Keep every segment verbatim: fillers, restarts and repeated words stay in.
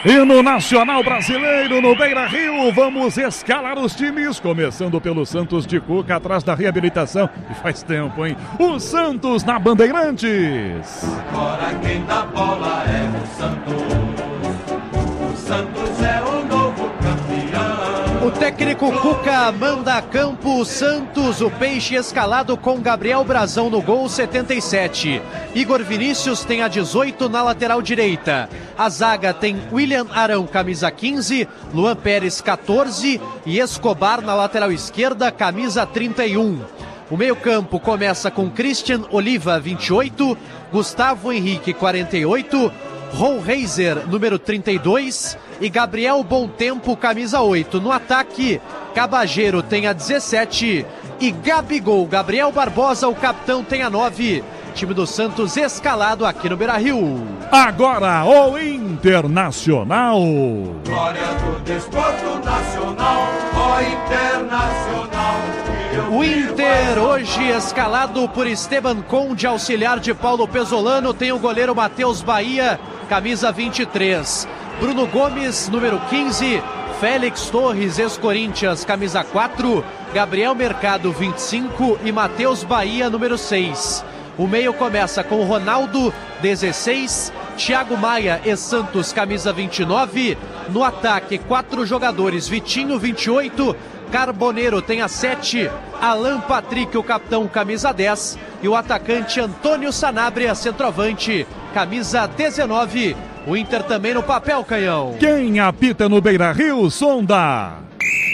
E no Nacional Brasileiro, no Beira-Rio, vamos escalar os times, começando pelo Santos de Cuca, atrás da reabilitação. E faz tempo, hein? O Santos na Bandeirantes. Agora quem dá bola é o Santos. O Santos é o novo campeão. O técnico Cuca manda a campo o Santos, o Peixe escalado com Gabriel Brazão no gol, setenta e sete. Igor Vinícius tem a dezoito na lateral direita. A zaga tem William Arão, camisa quinze, Luan Pérez, quatorze e Escobar na lateral esquerda, camisa trinta e um. O meio-campo começa com Christian Oliva, vinte e oito, Gustavo Henrique, quarenta e oito, Ron Reiser, número trinta e dois e Gabriel Bontempo, camisa oito. No ataque, Cabageiro tem a dezessete e Gabigol, Gabriel Barbosa, o capitão, tem a nove. Time do Santos escalado aqui no Beira-Rio. Agora o Internacional. Glória do desporto nacional, ó Internacional. O Inter hoje escalado por Esteban Conde, auxiliar de Paulo Pesolano, tem o goleiro Matheus Bahia, camisa vinte e três. Bruno Gomes, número quinze, Félix Torres, ex-Corinthians, camisa quatro, Gabriel Mercado, vinte e cinco e Matheus Bahia, número seis. O meio começa com Ronaldo, dezesseis, Thiago Maia e Santos, camisa vinte e nove. No ataque, quatro jogadores, Vitinho, vinte e oito, Carboneiro tem a sete, Alan Patrick, o capitão, camisa dez, e o atacante Antônio Sanabria, centroavante, camisa dezenove. O Inter também no papel, Canhão. Quem apita no Beira-Rio, Sonda.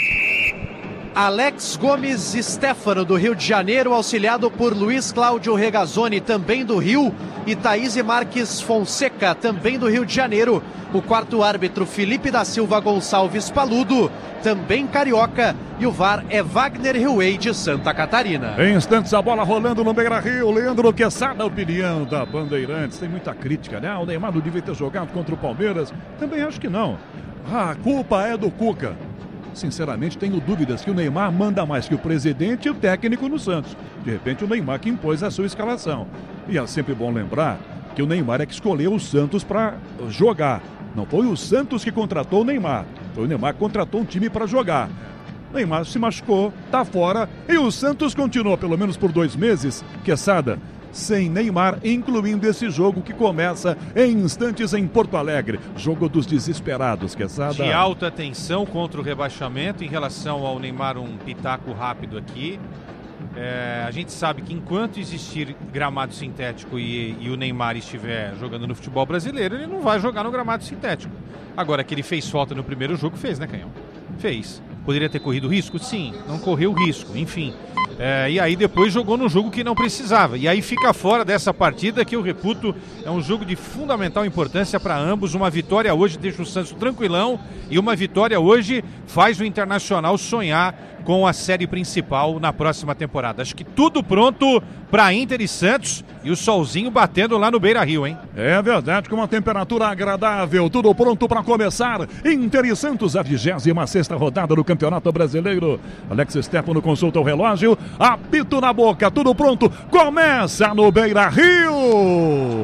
Alex Gomes Stefano, do Rio de Janeiro, auxiliado por Luiz Cláudio Regazzoni, também do Rio, e Thaís Marques Fonseca, também do Rio de Janeiro. O quarto árbitro, Felipe da Silva Gonçalves Paludo, também carioca, e o V A R é Wagner Huey, de Santa Catarina. Em instantes, a bola rolando no Beira-Rio. Leandro Quesada, opinião da Bandeirantes. Tem muita crítica, né? O Neymar não devia ter jogado contra o Palmeiras. Também acho que não. A culpa é do Cuca. Sinceramente, tenho dúvidas que o Neymar manda mais que o presidente e o técnico no Santos. De repente, o Neymar que impôs a sua escalação. E é sempre bom lembrar que o Neymar é que escolheu o Santos para jogar. Não foi o Santos que contratou o Neymar. Foi o Neymar que contratou um time para jogar. O Neymar se machucou, tá fora, e o Santos continuou pelo menos por dois meses, Quesada, sem Neymar, incluindo esse jogo que começa em instantes em Porto Alegre. Jogo dos desesperados, Quesada. De alta tensão contra o rebaixamento. Em relação ao Neymar, um pitaco rápido aqui. É, a gente sabe que enquanto existir gramado sintético e, e o Neymar estiver jogando no futebol brasileiro, ele não vai jogar no gramado sintético. Agora, que ele fez falta no primeiro jogo, fez, né, Canhão? Fez. Poderia ter corrido risco? Sim, não correu risco, enfim. É, e aí depois jogou no jogo que não precisava. E aí fica fora dessa partida que eu reputo é um jogo de fundamental importância para ambos. Uma vitória hoje deixa o Santos tranquilão e uma vitória hoje faz o Internacional sonhar com a série principal na próxima temporada. Acho que tudo pronto para Inter e Santos e o solzinho batendo lá no Beira-Rio, hein? É verdade, com uma temperatura agradável, tudo pronto para começar. Inter e Santos, a vigésima sexta rodada do Campeonato Brasileiro. Alex Stefano consulta o relógio, apito na boca, tudo pronto, começa no Beira-Rio.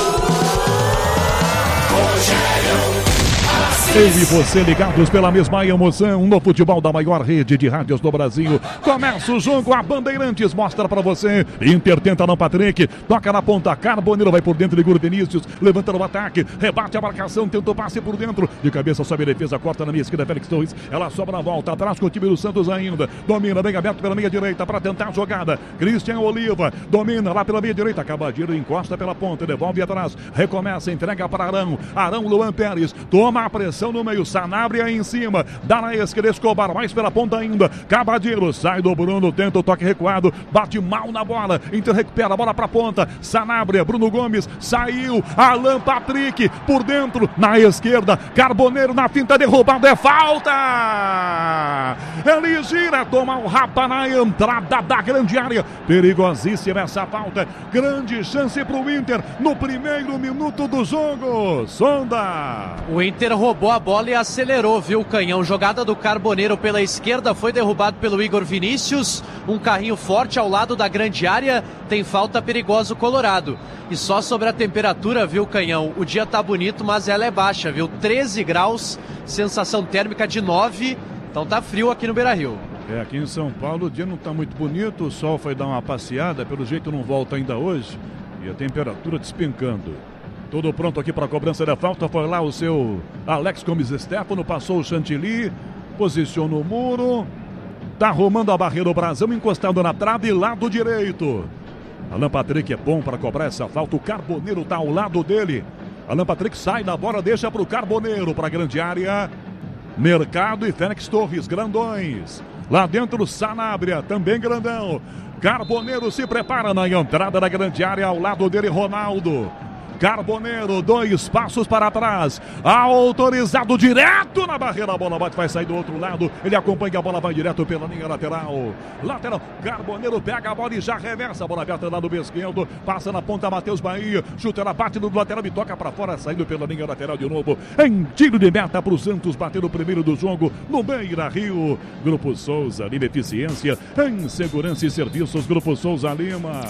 Eu e você ligados pela mesma emoção no futebol da maior rede de rádios do Brasil. Começa o jogo, a Bandeirantes mostra pra você. Inter tenta no Patrick, toca na ponta, Carboneiro vai por dentro, Igor Vinícius, levanta no ataque, rebate a marcação, tenta o passe por dentro, de cabeça sobe a defesa, corta na minha esquerda, Félix Torres, ela sobra na volta, atrás com o time do Santos ainda, domina bem aberto pela meia direita pra tentar a jogada, Christian Oliva, domina lá pela meia direita, Cabageiro encosta pela ponta, devolve atrás, recomeça, entrega para Arão, Arão, Luan Pérez, toma a pressão no meio, Sanabria em cima, dá na esquerda, Escobar mais pela ponta ainda, Cabageiro sai do Bruno, tenta o toque recuado, bate mal na bola, Inter recupera a bola pra ponta, Sanabria, Bruno Gomes, saiu, Alan Patrick por dentro, na esquerda, Carboneiro na finta, derrubada, é falta! Ele gira, toma o rapa na entrada da grande área, perigosíssima essa falta, grande chance pro Inter no primeiro minuto do jogo, Sonda! O Inter roubou pegou a bola e acelerou, viu, Canhão? Jogada do Carboneiro pela esquerda, foi derrubado pelo Igor Vinícius. Um carrinho forte ao lado da grande área, tem falta perigosa o Colorado. E só sobre a temperatura, viu, Canhão? O dia tá bonito, mas ela é baixa, viu? treze graus, sensação térmica de nove, então tá frio aqui no Beira-Rio. É, aqui em São Paulo o dia não tá muito bonito, o sol foi dar uma passeada, pelo jeito não volta ainda hoje. E a temperatura despencando. Tudo pronto aqui para a cobrança da falta. Foi lá o seu Alex Gomes Stefano, passou o Chantilly, posiciona o muro. Tá arrumando a barreira o Brasão, encostado na trave, lado direito. Alan Patrick é bom para cobrar essa falta. O Carboneiro tá ao lado dele. Alan Patrick sai da bola, deixa para o Carboneiro, para a grande área. Mercado e Félix Torres, grandões. Lá dentro, Sanabria, também grandão. Carboneiro se prepara na entrada da grande área, ao lado dele, Ronaldo. Carboneiro, dois passos para trás, autorizado direto na barreira, a bola bate, vai sair do outro lado, ele acompanha a bola, vai direto pela linha lateral, lateral, Carboneiro pega a bola e já reversa, a bola aberta lá do esquerdo, passa na ponta, Matheus Bahia, chuta, ela bate no lateral e toca para fora, saindo pela linha lateral de novo, em tiro de meta para o Santos, bater o primeiro do jogo, no Beira-Rio, Grupo Souza Lima, eficiência em segurança e serviços, Grupo Souza Lima.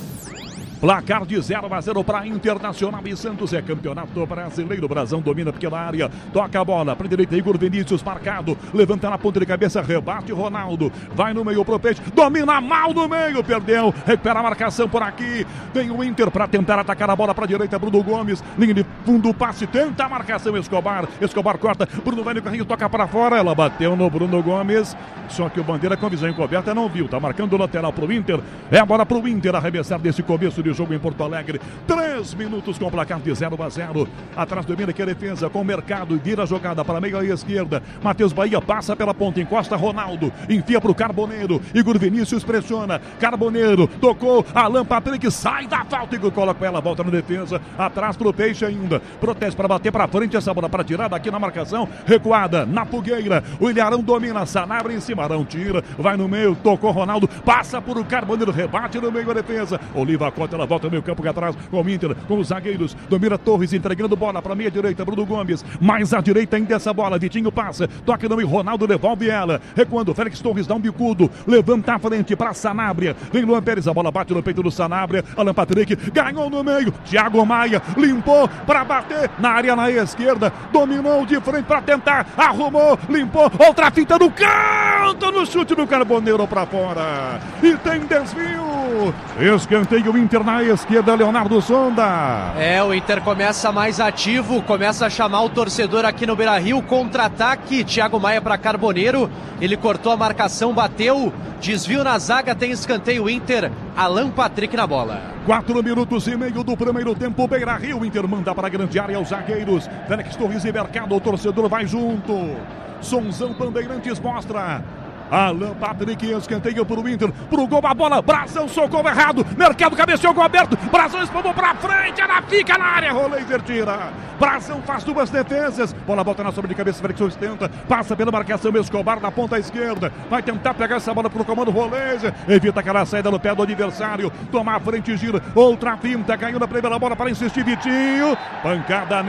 Placar de zero a zero para Internacional e Santos, é campeonato brasileiro. Brasão domina pequena área, toca a bola para a direita, Igor Vinícius marcado, levanta na ponta de cabeça, rebate Ronaldo, vai no meio pro peixe, domina mal no meio, perdeu, recupera a marcação por aqui, tem o Inter para tentar atacar a bola para a direita, Bruno Gomes, linha de fundo, passe, tenta a marcação, Escobar, Escobar corta, Bruno vai no carrinho, toca para fora, ela bateu no Bruno Gomes, só que o Bandeira com a visão encoberta não viu, tá marcando o lateral pro Inter, é a bola pro Inter arremessar desse começo de jogo em Porto Alegre, três minutos com o placar de zero a zero, atrás do Mineiro que é defesa, com o Mercado, vira a jogada para a meia esquerda, Matheus Bahia passa pela ponta, encosta Ronaldo, enfia para o Carboneiro, Igor Vinícius pressiona, Carboneiro, tocou, Alan Patrick sai da falta, Igor coloca ela, volta na defesa, atrás para o Peixe ainda, protege para bater para frente, essa bola para tirar daqui na marcação, recuada, na fogueira, o Ilharão domina, Sanabria em cima, Arão tira, vai no meio, tocou Ronaldo, passa por o Carboneiro, rebate no meio da defesa, Oliva Cota, ela volta no meio campo aqui atrás com o Inter, com os zagueiros, domina Torres entregando bola para a meia direita, Bruno Gomes, mais à direita ainda essa bola, Vitinho passa, toca no meio, Ronaldo devolve ela, recuando, Félix Torres dá um bicudo, levanta a frente para Sanabria, vem Luan Pérez, a bola bate no peito do Sanabria, Alan Patrick ganhou no meio, Thiago Maia limpou para bater na área na esquerda, dominou de frente para tentar, arrumou, limpou, outra fita no canto, no chute do Carboneiro para fora, e tem desvio, escanteio Inter na esquerda, Leonardo Sonda. É, o Inter começa mais ativo, começa a chamar o torcedor aqui no Beira-Rio, contra-ataque, Thiago Maia para Carboneiro, ele cortou a marcação, bateu, desvio na zaga, tem escanteio Inter, Alan Patrick na bola. Quatro minutos e meio do primeiro tempo, Beira-Rio, Inter manda para a grande área os zagueiros, Félix Torres e Mercado, o torcedor vai junto, Sonzão Bandeirantes mostra, Alan Patrick, escanteio para o Inter, pro gol, a bola, Brasão, socorro errado, Mercado cabeceou, gol aberto, Brasão espalmou para frente, ela fica na área, Roleiser tira, Brasão faz duas defesas, bola volta na sobra de cabeça, Félix Torres tenta, passa pela marcação, Escobar na ponta esquerda, vai tentar pegar essa bola pro comando, Roleiser, evita aquela saída no pé do adversário, toma a frente, gira, outra finta, caiu na primeira bola para insistir, Vitinho, pancada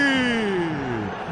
nele.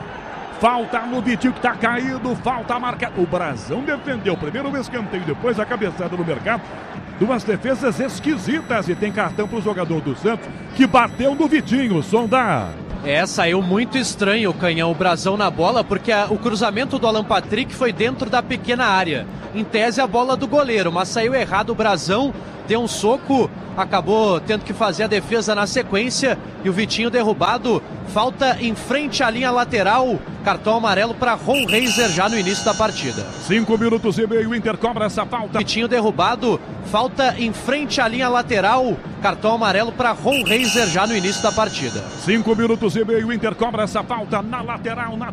Falta no Vitinho que está caído, falta a marca. O Brasão defendeu primeiro o escanteio, depois a cabeçada no Mercado. Duas defesas esquisitas e tem cartão para o jogador do Santos que bateu no Vitinho, Sonda. É, saiu muito estranho o Canhão, o Brasão na bola, porque a, o cruzamento do Alan Patrick foi dentro da pequena área. Em tese a bola do goleiro, mas saiu errado o Brasão, deu um soco, acabou tendo que fazer a defesa na sequência e o Vitinho derrubado. Falta em frente à linha lateral, cartão amarelo para Ron Reiser já no início da partida. Cinco minutos e meio, o Inter cobra essa falta. Vitinho derrubado, falta em frente à linha lateral, cartão amarelo para Ron Reiser já no início da partida. Cinco minutos e meio, o Inter cobra essa falta na lateral, na